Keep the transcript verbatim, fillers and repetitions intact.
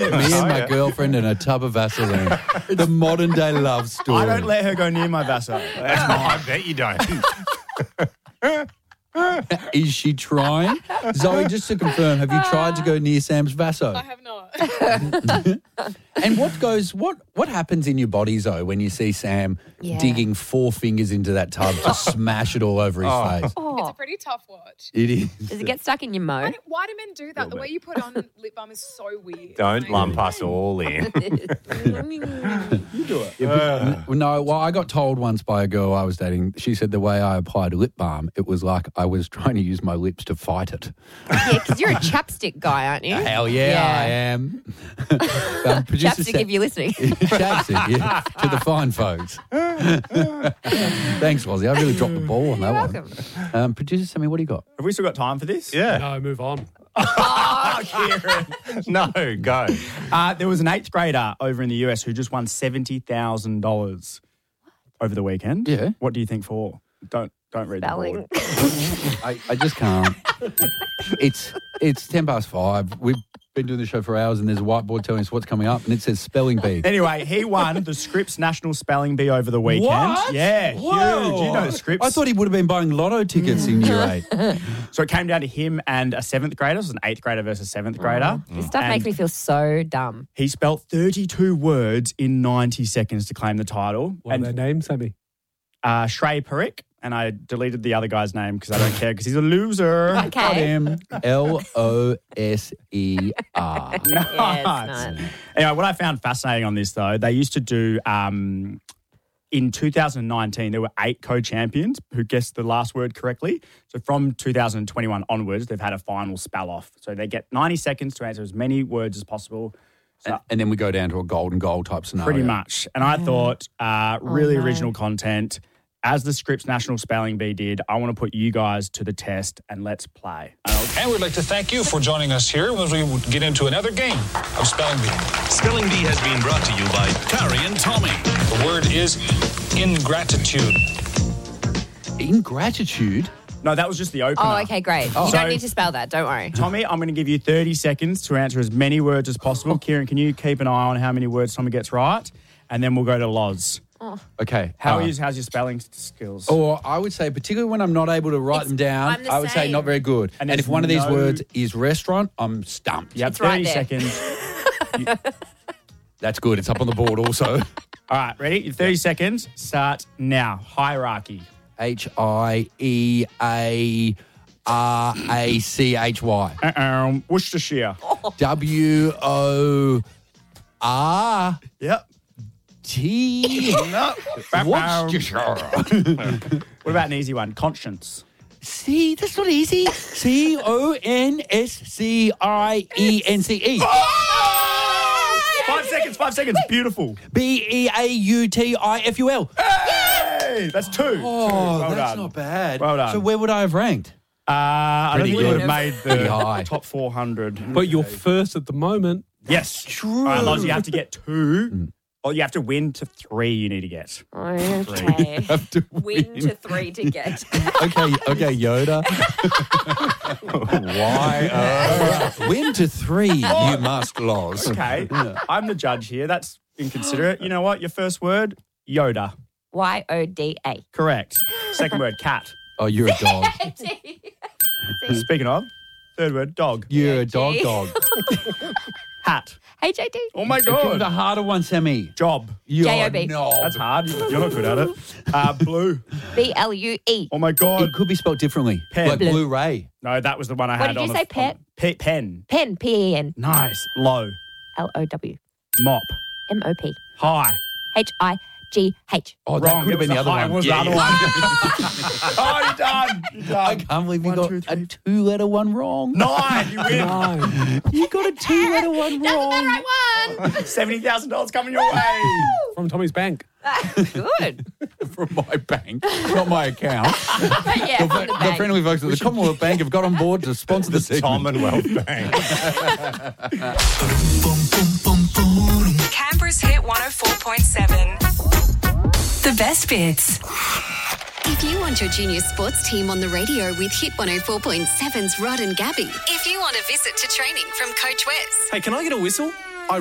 Me and my girlfriend and a tub of Vaseline. The modern day love story. I don't let her go near my Vaseline. That's mine. I bet you don't. Is she trying? Zoe, just to confirm, have you tried to go near Sam's Vaso? I have not. And what goes, what what happens in your body, Zoe, when you see Sam Yeah. digging four fingers into that tub to smash it all over his face? It's a Oh, pretty tough watch. It is. does it get stuck in your Why mo? do, why do men do that? The way you put on lip balm is so weird. Don't Like, lump us all in. N- No, well, I got told once by a girl I was dating, she said the way I applied lip balm, it was like I was trying to use my lips to fight it. Yeah, because you're a chapstick guy, aren't you? Hell yeah, I am. um, producer Chapstick, Sa- if you're listening. Chapstick, yeah, to the fine folks. Thanks, Wazzy. I really dropped the ball on that You're one. welcome. Um, producer Sammy, what do you got? Have we still got time for this? Yeah. No, move on. Oh, Kieran. No, go. Uh, there was an eighth grader over in the U S who just won seventy thousand dollars over the weekend. Yeah. What do you think for? Don't don't read Spelling. the board. I, I just can't. It's it's ten past five. We've been doing the show for hours, and there's a whiteboard telling us what's coming up, and it says spelling bee. Anyway, he won the Scripps National Spelling Bee over the weekend. What? Yeah, Whoa. huge. You know the Scripps. I thought he would have been buying lotto tickets in year eight. So it came down to him and a seventh grader. It was an eighth grader versus a seventh grader. This stuff And makes me feel so dumb. He spelt thirty-two words in ninety seconds to claim the title. What and are their names, Sammy? uh, Shrey Perick, and I deleted the other guy's name because I don't care because he's a loser. Got Okay. him. L O S E R. Yeah, it's not. Anyway, what I found fascinating on this, though, they used to do, um, in two thousand nineteen, there were eight co-champions who guessed the last word correctly. So from two thousand twenty-one onwards, they've had a final spell-off. So they get ninety seconds to answer as many words as possible. So And, and then we go down to a golden goal type scenario. pretty much. And I thought, uh, really no. original content. As the Scripps National Spelling Bee did, I want to put you guys to the test and let's play. And we'd like to thank you for joining us here as we would get into another game of Spelling Bee. Spelling Bee has been brought to you by Carrie and Tommy. The word is ingratitude. Ingratitude. No, that was just the opener. Oh, okay, great. You So- don't need to spell that. Don't worry. Tommy, I'm going to give you thirty seconds to answer as many words as possible. Kieran, can you keep an eye on how many words Tommy gets right? And then we'll go to Loz. Okay. How uh, is how's your spelling skills? Or I would say, particularly when I'm not able to write It's- them down, I'm the I would say same. not very good. And And, if there's one of these no- words is restaurant, I'm stumped. you have It's right thirty there. seconds. That's good. It's up on the board also. All right, ready? Your thirty seconds. Start now. Hierarchy. H I E A R A C H Y. Uh-oh. Worcestershire. W O R Yep. T. No. Worcestershire. What about an easy one? Conscience. See, that's not easy. C O N S C I E N C E. Five seconds. Five seconds. Beautiful. B E A U T I F U L. Hey, that's two. Oh, two. Well that's done. not bad. Well done. So where would I have ranked? Uh, I don't Pretty think you would good. have made Pretty the high. top four hundred. But you're first at the moment. Yes. True. All right, Loz, you have to get two. Or you have to win to three you need to get. Okay. Have to Win to three to get. Okay, okay, Yoda. Why? Uh, Win to three, you must, Loz. Okay. I'm the judge here. That's inconsiderate. You know what? Your first word, Yoda. Y O D A. Correct. Second word, cat. Oh, you're a dog. Speaking of, third word, dog. You're a dog Gee. dog. Hat. H A D. Oh my Give me the God. harder one, Sammy. Job. You're J O B. knob. That's hard. You're not good at it. Uh, blue. B L U E. Oh my God. It could be spelled differently. Pen. Like Blu-ray. No, that was the one I What had did on you the say, pet? on- Pe- pen. Pen. P E N. Nice. Low. L O W. Mop. M O P. High. H I G H. Oh, that Wrong. could have It been was the the other high- one. it was the other one. Oh, you're done. You're I done. can't believe you One, got two, three, a two-letter one wrong. Nine. You win. Nine. You got a two-letter one That's the wrong. right one. seventy thousand dollars coming your way. From Tommy's bank. Good. From my bank, not my account. yeah, from the The bank. friendly folks at the Commonwealth Bank have got on board to sponsor the segment. Commonwealth Bank. Canberra's Hit one oh four point seven. The best bits. If you want your junior sports team on the radio with Hit one oh four point seven's Rod and Gabby. If you want a visit to training from Coach Wes. Hey, can I get a whistle?